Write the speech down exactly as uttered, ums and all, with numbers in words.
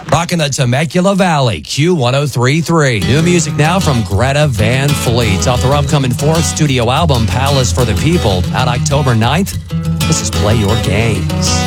Rocking the Temecula Valley, Q ten thirty-three. New music now from Greta Van Fleet off their upcoming fourth studio album, Palace for the People, out October ninth. This is Play Your Games.